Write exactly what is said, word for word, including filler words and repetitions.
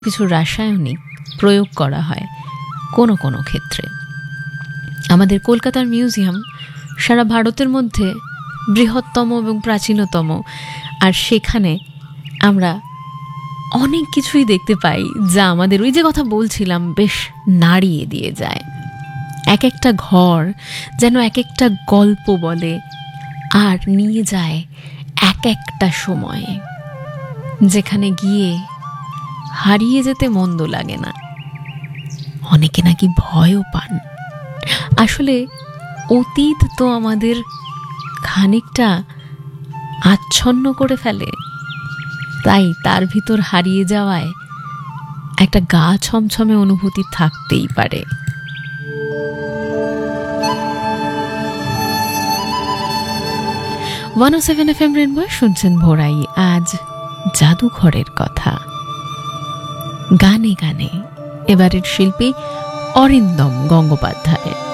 কিছু রাসায়নিক প্রয়োগ করা হয় কোনো কোনো ক্ষেত্রে। আমাদের কলকাতার মিউজিয়াম সারা ভারতের মধ্যে বৃহত্তম এবং প্রাচীনতম, আর সেখানে আমরা অনেক কিছুই দেখতে পাই যা আমাদের ওই যে কথা বলছিলাম বেশ নাড়িয়ে দিয়ে যায়। এক একটা ঘর যেন এক একটা গল্প বলে আর নিয়ে যায় এক একটা সময়ে, যেখানে গিয়ে হারিয়ে যেতে মন্দ লাগে না। অনেকে নাকি ভয়ও পান। আসলে অতীত তো আমাদের খানিকটা আচ্ছন্ন করে ফেলে, তাই তার ভিতর হারিয়ে যাওয়ায় একটা গা ছমছমে অনুভূতি থাকতেই পারে। ওয়ান ও সেভেন এফ এম রেনবো শুনছেন ভোরাই, আজ জাদুঘরের কথা। গানে গানে এবারের শিল্পী অরিন্দম গঙ্গোপাধ্যায়।